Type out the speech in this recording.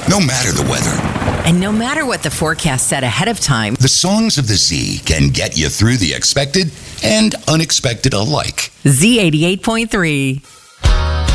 no matter the weather. And no matter what the forecast said ahead of time, The songs of the Z can get you through the expected and unexpected alike. Z88.3.